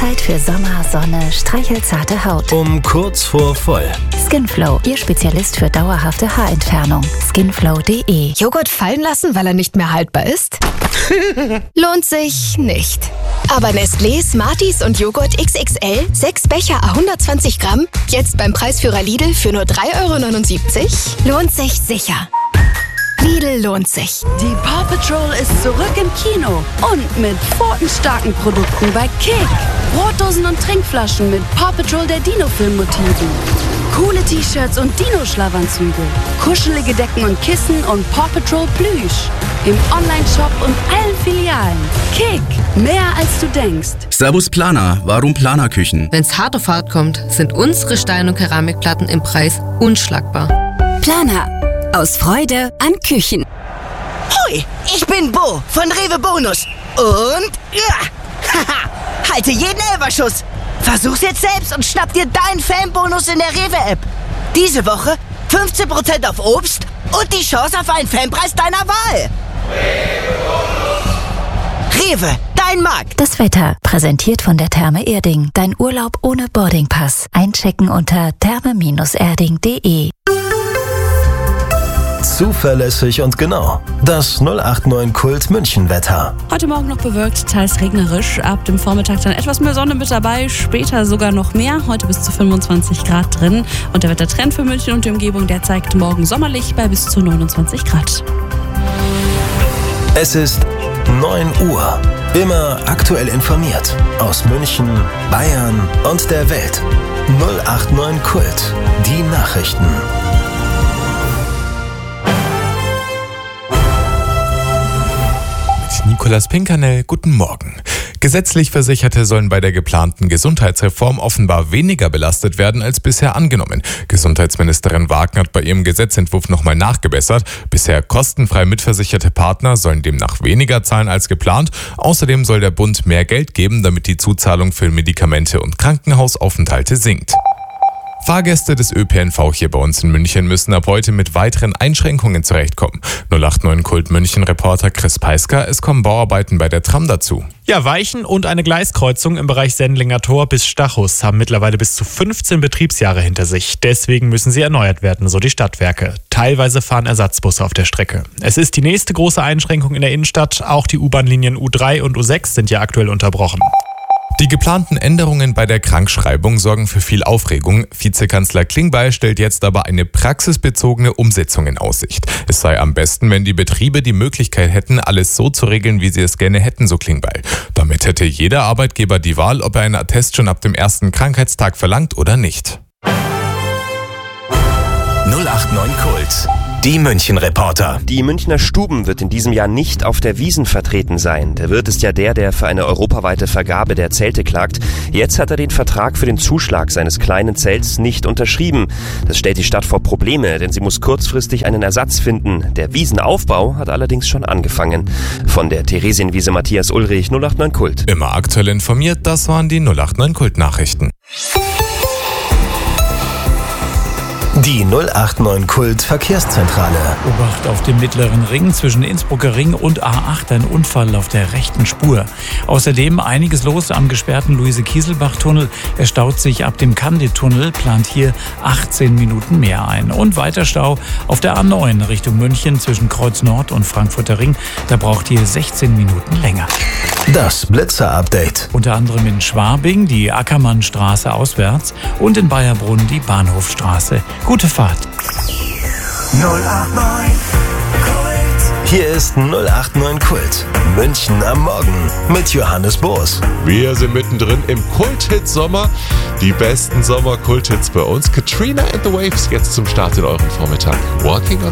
Zeit für Sommer, Sonne, streichelzarte Haut. Um kurz vor voll. Skinflow, Ihr Spezialist für dauerhafte Haarentfernung. Skinflow.de. Joghurt fallen lassen, weil er nicht mehr haltbar ist? Lohnt sich nicht. Aber Nestlé, Smarties und Joghurt XXL, 6 Becher à 120 Gramm, jetzt beim Preisführer Lidl für nur 3,79 €? Lohnt sich sicher. Lidl lohnt sich. Die Paw Patrol ist zurück im Kino und mit pfotenstarken Produkten bei Kick. Brotdosen und Trinkflaschen mit Paw Patrol der Dino-Film-Motiven. Coole T-Shirts und Dino-Schlafanzüge. Kuschelige Decken und Kissen und Paw Patrol Plüsch. Im Online-Shop und allen Filialen. Kick, mehr als du denkst. Servus Planer, warum Planerküchen? Wenn's hart auf hart kommt, sind unsere Stein- und Keramikplatten im Preis unschlagbar. Planer. Aus Freude an Küchen. Hoi, ich bin Bo von Rewe Bonus. Und ja, halte jeden Elferschuss. Versuch's jetzt selbst und schnapp dir deinen Fanbonus in der Rewe-App. Diese Woche 15% auf Obst und die Chance auf einen Fanpreis deiner Wahl. Rewe, dein Markt. Das Wetter, präsentiert von der Therme Erding. Dein Urlaub ohne Boardingpass. Einchecken unter therme-erding.de. Zuverlässig und genau. Das 089 Kult München Wetter. Heute Morgen noch bewölkt, teils regnerisch. Ab dem Vormittag dann etwas mehr Sonne mit dabei, später sogar noch mehr. Heute bis zu 25 Grad drin. Und der Wettertrend für München und die Umgebung, der zeigt morgen sommerlich bei bis zu 29 Grad. Es ist 9 Uhr. Immer aktuell informiert. Aus München, Bayern und der Welt. 089 Kult. Die Nachrichten. Nicolas Pinkernell, guten Morgen. Gesetzlich Versicherte sollen bei der geplanten Gesundheitsreform offenbar weniger belastet werden als bisher angenommen. Gesundheitsministerin Wagner hat bei ihrem Gesetzentwurf nochmal nachgebessert. Bisher kostenfrei mitversicherte Partner sollen demnach weniger zahlen als geplant. Außerdem soll der Bund mehr Geld geben, damit die Zuzahlung für Medikamente und Krankenhausaufenthalte sinkt. Fahrgäste des ÖPNV hier bei uns in München müssen ab heute mit weiteren Einschränkungen zurechtkommen. 089 Kult München-Reporter Chris Peisker, es kommen Bauarbeiten bei der Tram dazu. Ja, Weichen und eine Gleiskreuzung im Bereich Sendlinger Tor bis Stachus haben mittlerweile bis zu 15 Betriebsjahre hinter sich. Deswegen müssen sie erneuert werden, so die Stadtwerke. Teilweise fahren Ersatzbusse auf der Strecke. Es ist die nächste große Einschränkung in der Innenstadt. Auch die U-Bahn-Linien U3 und U6 sind ja aktuell unterbrochen. Die geplanten Änderungen bei der Krankschreibung sorgen für viel Aufregung. Vizekanzler Klingbeil stellt jetzt aber eine praxisbezogene Umsetzung in Aussicht. Es sei am besten, wenn die Betriebe die Möglichkeit hätten, alles so zu regeln, wie sie es gerne hätten, so Klingbeil. Damit hätte jeder Arbeitgeber die Wahl, ob er einen Attest schon ab dem ersten Krankheitstag verlangt oder nicht. 089 Kult. Die München-Reporter. Die Münchner Stuben wird in diesem Jahr nicht auf der Wiesn vertreten sein. Der Wirt ist ja der für eine europaweite Vergabe der Zelte klagt. Jetzt hat er den Vertrag für den Zuschlag seines kleinen Zelts nicht unterschrieben. Das stellt die Stadt vor Probleme, denn sie muss kurzfristig einen Ersatz finden. Der Wiesenaufbau hat allerdings schon angefangen. Von der Theresienwiese Matthias Ulrich, 089 Kult. Immer aktuell informiert, das waren die 089 Kult-Nachrichten. Die 089 Kult Verkehrszentrale. Obacht auf dem Mittleren Ring zwischen Innsbrucker Ring und A8, ein Unfall auf der rechten Spur. Außerdem einiges los am gesperrten Luise-Kieselbach-Tunnel. Er staut sich ab dem Candid-Tunnel, plant hier 18 Minuten mehr ein. Und weiter Stau auf der A9 Richtung München zwischen Kreuz Nord und Frankfurter Ring. Da braucht ihr 16 Minuten länger. Das Blitzer-Update. Unter anderem in Schwabing die Ackermannstraße auswärts und in Bayerbrunn die Bahnhofstraße. Gute Fahrt. 089 Kult. Hier ist 089 Kult. München am Morgen mit Johannes Boos. Wir sind mittendrin im Kult-Hit-Sommer. Die besten Sommer-Kult-Hits bei uns. Katrina and the Waves jetzt zum Start in euren Vormittag. Walking on